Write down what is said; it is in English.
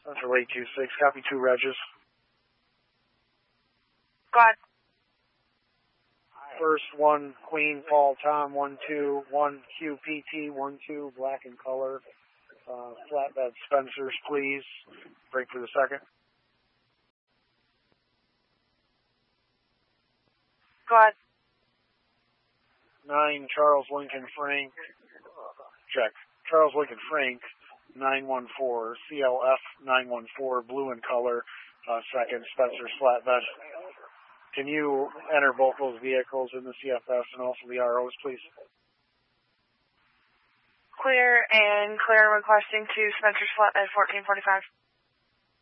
Central 826, copy 2 Regis. Go ahead. First 1 Queen, Paul, Tom, 1-2, 1 QPT, 1-2, black in color. Flatbed Spencers, please. Break for the second. Go ahead. 9 Charles Lincoln Frank. Check. Charles Lincoln Frank, 914, CLF 914, blue in color, second, Spencer's flatbed. Can you enter both those vehicles in the CFS and also the ROs, please? Clear and clear requesting to Spencer's flatbed 1445.